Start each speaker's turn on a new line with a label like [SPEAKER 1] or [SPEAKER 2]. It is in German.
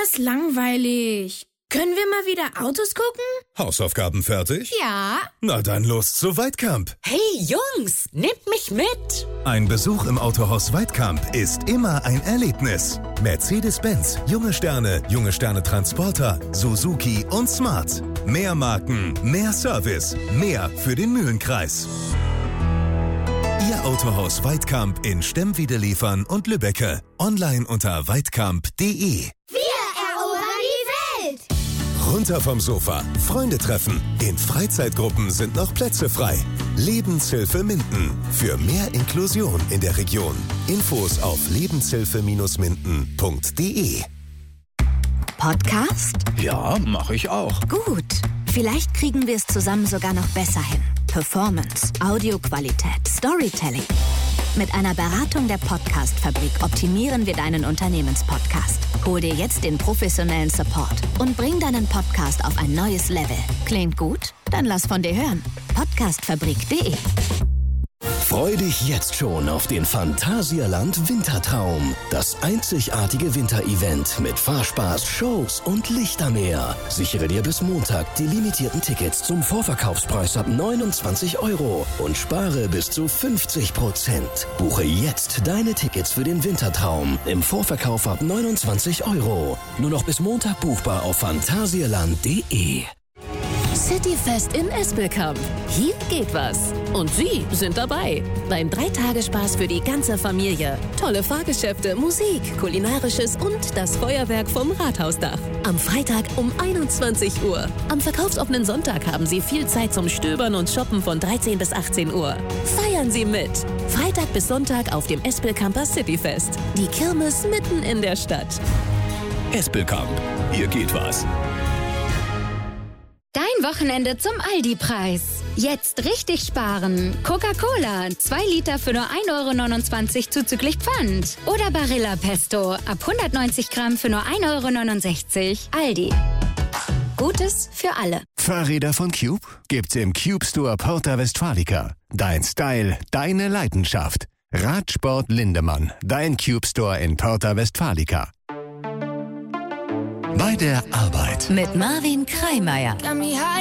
[SPEAKER 1] das langweilig. Können wir mal wieder Autos gucken?
[SPEAKER 2] Hausaufgaben fertig?
[SPEAKER 1] Ja.
[SPEAKER 2] Na dann los zu Weitkamp.
[SPEAKER 3] Hey Jungs, nehmt mich mit.
[SPEAKER 2] Ein Besuch im Autohaus Weitkamp ist immer ein Erlebnis. Mercedes-Benz, Junge Sterne Transporter, Suzuki und Smart. Mehr Marken, mehr Service, mehr für den Mühlenkreis. Ihr Autohaus Weitkamp in Stemmwede liefern und Lübbecke. Online unter weitkamp.de. Runter vom Sofa, Freunde treffen. In Freizeitgruppen sind noch Plätze frei. Lebenshilfe Minden. Für mehr Inklusion in der Region. Infos auf lebenshilfe-minden.de.
[SPEAKER 4] Podcast?
[SPEAKER 5] Ja, mache ich auch.
[SPEAKER 4] Gut. Vielleicht kriegen wir es zusammen sogar noch besser hin. Performance, Audioqualität, Storytelling. Mit einer Beratung der Podcast-Fabrik optimieren wir deinen Unternehmenspodcast. Hol dir jetzt den professionellen Support und bring deinen Podcast auf ein neues Level. Klingt gut? Dann lass von dir hören. Podcastfabrik.de.
[SPEAKER 6] Freu dich jetzt schon auf den Phantasialand Wintertraum. Das einzigartige Winterevent mit Fahrspaß, Shows und Lichtermeer. Sichere dir bis Montag die limitierten Tickets zum Vorverkaufspreis ab 29 € und spare bis zu 50%. Buche jetzt deine Tickets für den Wintertraum im Vorverkauf ab 29 €. Nur noch bis Montag buchbar auf phantasialand.de.
[SPEAKER 7] Cityfest in Espelkamp. Hier geht was. Und Sie sind dabei. Beim 3-Tage-Spaß für die ganze Familie. Tolle Fahrgeschäfte, Musik, Kulinarisches und das Feuerwerk vom Rathausdach. Am Freitag um 21 Uhr. Am verkaufsoffenen Sonntag haben Sie viel Zeit zum Stöbern und Shoppen von 13 bis 18 Uhr. Feiern Sie mit. Freitag bis Sonntag auf dem Espelkamper Cityfest. Die Kirmes mitten in der Stadt.
[SPEAKER 5] Espelkamp, hier geht was.
[SPEAKER 8] Dein Wochenende zum Aldi-Preis. Jetzt richtig sparen. Coca-Cola, 2 Liter für nur 1,29 € zuzüglich Pfand. Oder Barilla Pesto, ab 190 Gramm für nur 1,69 €. Aldi. Gutes für alle.
[SPEAKER 9] Fahrräder von Cube gibt's im Cube Store Porta Westfalica. Dein Style, deine Leidenschaft. Radsport Lindemann, dein Cube Store in Porta Westfalica. Bei der Arbeit.
[SPEAKER 7] Mit Marvin Kreimeier.